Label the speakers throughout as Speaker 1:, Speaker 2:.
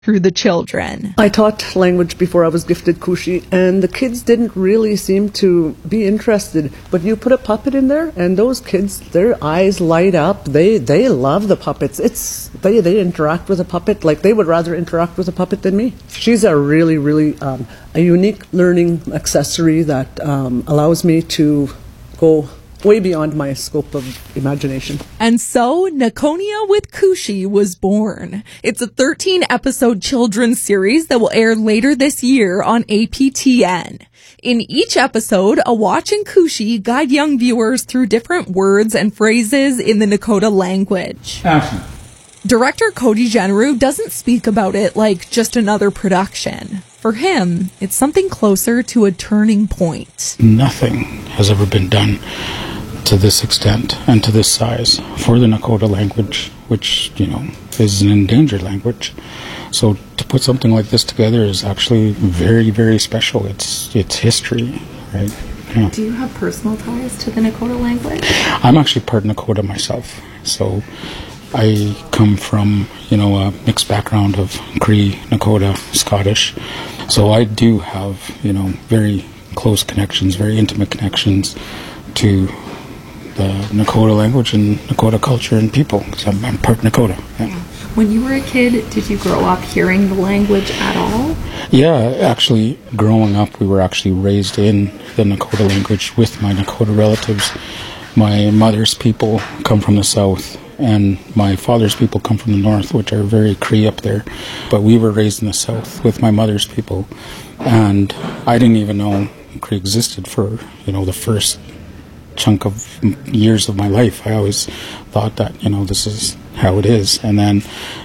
Speaker 1: through the children.
Speaker 2: I taught language before I was gifted Kushi, and the kids didn't really seem to be interested. But you put a puppet in there, and those kids, their eyes light up. They love the puppets. They interact with a puppet like they would rather interact with a puppet than me. She's a really, really a unique learning accessory that allows me to go way beyond my scope of imagination.
Speaker 1: And so, Nakonia with Kushi was born. It's a 13-episode children's series that will air later this year on APTN. In each episode, Awatch and Kushi guide young viewers through different words and phrases in the Nakota language.
Speaker 3: Action.
Speaker 1: Director Cody Generu doesn't speak about it like just another production. For him, it's something closer to a turning point.
Speaker 3: Nothing has ever been done to this extent and to this size for the Nakota language, which, is an endangered language. So to put something like this together is actually very, very special. It's history, right? Yeah.
Speaker 4: Do you have personal ties to the Nakota language?
Speaker 3: I'm actually part Nakota myself. So I come from, a mixed background of Cree, Nakota, Scottish. So I do have, very close connections, very intimate connections to the Nakota language and Nakota culture and people, because I'm part Nakota. Yeah.
Speaker 4: When you were a kid, did you grow up hearing the language at all?
Speaker 3: Yeah, actually, growing up, we were actually raised in the Nakota language with my Nakota relatives. My mother's people come from the south, and my father's people come from the north, which are very Cree up there. But we were raised in the south with my mother's people, and I didn't even know Cree existed for, the first chunk of years of my life. I always thought that, this is how it is. And then,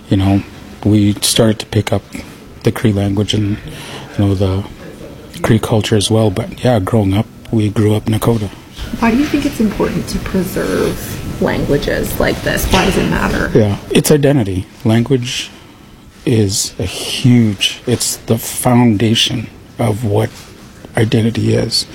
Speaker 3: we started to pick up the Cree language and, the Cree culture as well. But yeah, growing up, we grew up Nakota.
Speaker 4: Why do you think it's important to preserve languages like this? Why does it matter?
Speaker 3: Yeah, it's identity. Language is it's the foundation of what identity is.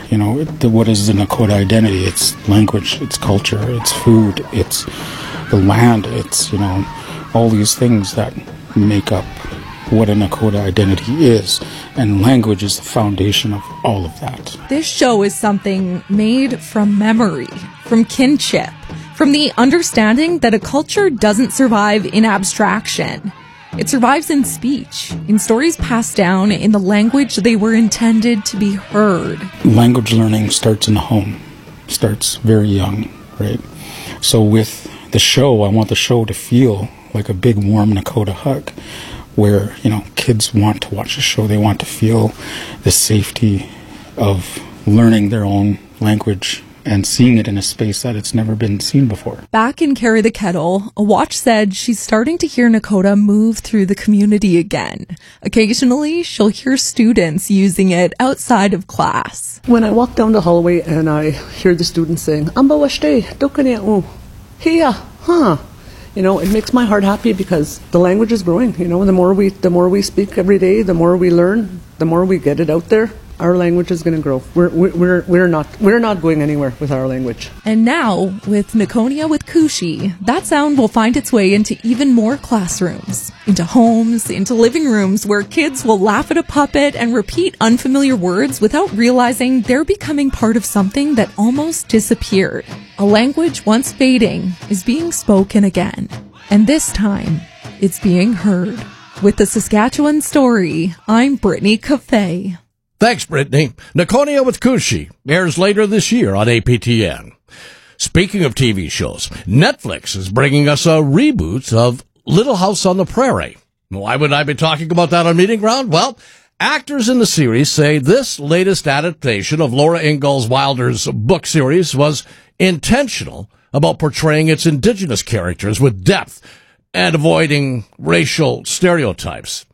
Speaker 3: What is the Nakota identity? It's language, it's culture, it's food, it's the land, it's, all these things that make up what a Nakota identity is. And language is the foundation of all of that.
Speaker 1: This show is something made from memory, from kinship, from the understanding that a culture doesn't survive in abstraction. It survives in speech, in stories passed down in the language they were intended to be heard.
Speaker 3: Language learning starts in the home, starts very young, right? So with the show, I want the show to feel like a big, warm Nakota hug, where, kids want to watch the show. They want to feel the safety of learning their own language and seeing it in a space that it's never been seen before.
Speaker 1: Back in Carry the Kettle, Awatch said she's starting to hear Nakota move through the community again. Occasionally, she'll hear students using it outside of class.
Speaker 2: When I walk down the hallway and I hear the students saying, "Amba washte, dokane hiya, huh?" It makes my heart happy because the language is growing. The more we speak every day, the more we learn, the more we get it out there. Our language is going to grow. We're not going anywhere with our language.
Speaker 1: And now, with Nakonia with Kushi, that sound will find its way into even more classrooms, into homes, into living rooms where kids will laugh at a puppet and repeat unfamiliar words without realizing they're becoming part of something that almost disappeared. A language once fading is being spoken again. And this time, it's being heard. With the Saskatchewan Story, I'm Brittany Cafe.
Speaker 5: Thanks, Brittany. Nakonia with Kushi airs later this year on APTN. Speaking of TV shows, Netflix is bringing us a reboot of Little House on the Prairie. Why would I be talking about that on Meeting Ground? Well, actors in the series say this latest adaptation of Laura Ingalls Wilder's book series was intentional about portraying its Indigenous characters with depth and avoiding racial stereotypes.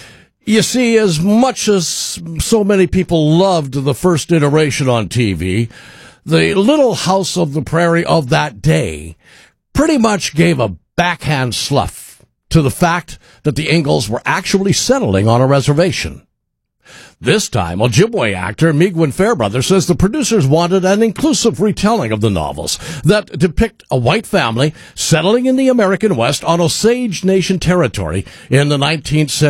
Speaker 5: You see, as much as so many people loved the first iteration on TV, the Little House of the Prairie of that day pretty much gave a backhand slough to the fact that the Ingalls were actually settling on a reservation. This time, Ojibwe actor Migwin Fairbrother says the producers wanted an inclusive retelling of the novels that depict a white family settling in the American West on Osage Nation territory in the 19th century.